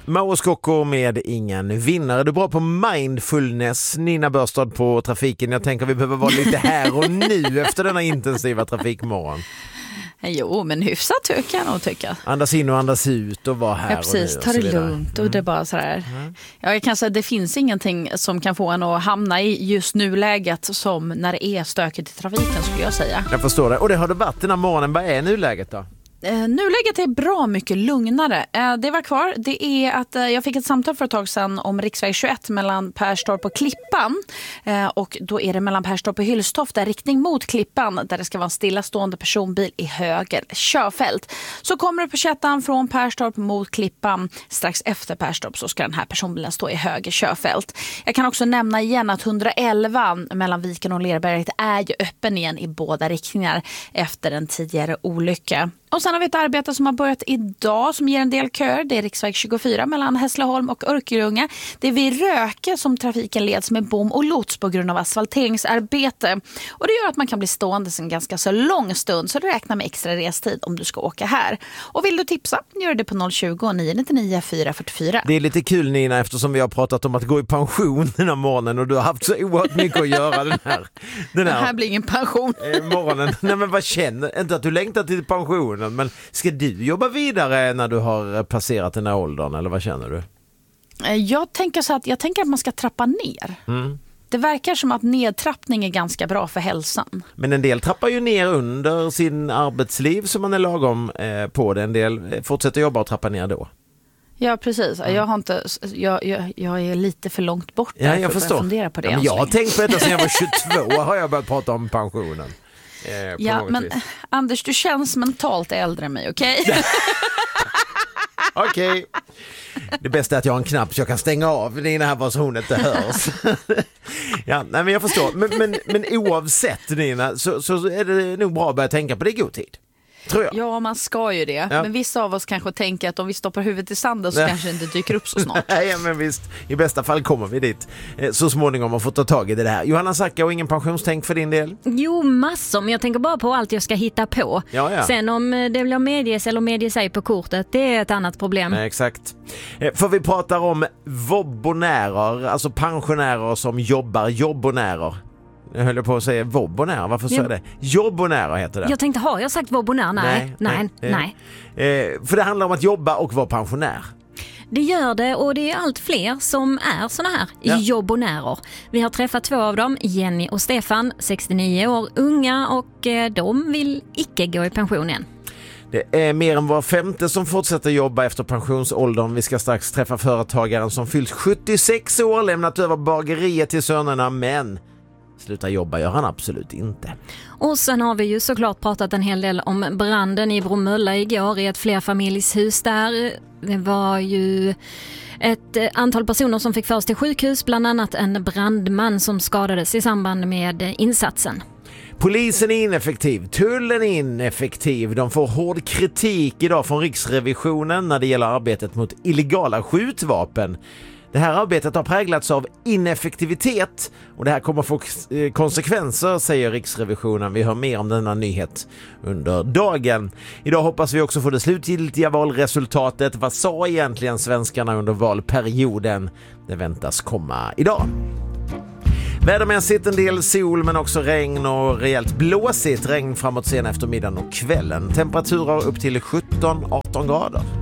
Mauro Scocco med Ingen vinnare. Du är bra på mindfulness, Nina Börstad, på trafiken. Jag tänker vi behöver vara lite här och nu efter denna intensiva trafikmorgon. Jo, men hyfsat kan jag nog tycka. Andas in och andas ut och vara här. Ja, precis. Och ta det lugnt och det är bara sådär. Ja, jag kan säga att det finns ingenting som kan få en att hamna i just nuläget som när det är stökigt i trafiken, skulle jag säga. Jag förstår det. Och det har det varit den här morgonen. Vad är nuläget då? Nuläget är bra mycket lugnare. Det var kvar. Det är att jag fick ett samtal för ett tag sedan om riksväg 21 mellan Perstorp och Klippan. Och då är det mellan Perstorp och Hyllstofta, riktning mot Klippan, där det ska vara en stillastående personbil i höger körfält. Så kommer du på 21 från Perstorp mot Klippan, strax efter Perstorp så ska den här personbilen stå i höger körfält. Jag kan också nämna igen att 111 mellan Viken och Lerberget är ju öppen igen i båda riktningar efter en tidigare olycka. Och sen har vi ett arbete som har börjat idag som ger en del köer. Det är riksväg 24 mellan Hässleholm och Örkelljunga. Det är vid Röke som trafiken leds med bom och lots på grund av asfalteringsarbete. Och det gör att man kan bli stående en ganska så lång stund, så räkna med extra restid om du ska åka här. Och vill du tipsa, gör det på 020-999 444. Det är lite kul, Nina, eftersom vi har pratat om att gå i pension den här morgonen och du har haft så oerhört mycket att göra den här blir ingen pension. Morgonen. Nej, men vad känner, inte att du längtar till pension? Men ska du jobba vidare när du har passerat den här åldern, eller vad känner du? Jag tänker att man ska trappa ner. Det verkar som att nedtrappning är ganska bra för hälsan. Men en del trappar ju ner under sin arbetsliv så man är lagom på det. En del fortsätter jobba och trappa ner då. Ja, precis. Jag är lite för långt bort där jag förstår. För att fundera på det. Jag har tänkt på detta sedan jag var 22 har jag börjat prata om pensionen. Ja, men vis. Anders, du känns mentalt äldre än mig, okej? Okej. Det bästa är att jag har en knapp så jag kan stänga av Nina här var så hon inte hörs. Ja, nej, men jag förstår. Men oavsett, Nina, så är det nog bra att börja tänka på det i god tid. Tror jag. Ja, man ska ju det. Ja. Men vissa av oss kanske tänker att om vi stoppar huvudet i sanden så kanske det inte dyker upp så snart. Nej, men visst. I bästa fall kommer vi dit så småningom och får ta tag i det här. Johanna Zacka, och ingen pensionstänk för din del? Jo, massor. Men jag tänker bara på allt jag ska hitta på. Ja. Sen om det blir medges eller medges ej på kortet, det är ett annat problem. Exakt. För vi pratar om vobbonärer, alltså pensionärer som jobbar, jobbonärer. Jag höll på att säga vobbonär. Varför sa jag det? Jobbonär heter det. Jag tänkte, har jag sagt vobbonär? Nej. För det handlar om att jobba och vara pensionär. Det gör det, och det är allt fler som är såna här jobbonärer. Vi har träffat 2 av dem, Jenny och Stefan, 69 år, unga, och de vill icke gå i pension än. Det är mer än var 5:e som fortsätter jobba efter pensionsåldern. Vi ska strax träffa företagaren som fyllt 76 år, lämnat över bageriet till sönerna, men sluta jobba gör han absolut inte. Och sen har vi ju såklart pratat en hel del om branden i Bromölla igår i ett flerfamiljshus där. Det var ju ett antal personer som fick föras till sjukhus, bland annat en brandman som skadades i samband med insatsen. Polisen är ineffektiv, tullen är ineffektiv. De får hård kritik idag från Riksrevisionen när det gäller arbetet mot illegala skjutvapen. Det här arbetet har präglats av ineffektivitet och det här kommer få konsekvenser, säger Riksrevisionen. Vi hör mer om denna nyhet under dagen. Idag hoppas vi också få det slutgiltiga valresultatet. Vad sa egentligen svenskarna under valperioden? Det väntas komma idag. Vädermässigt en del sol men också regn och rejält blåsigt regn framåt sen eftermiddagen och kvällen. Temperaturer upp till 17-18 grader.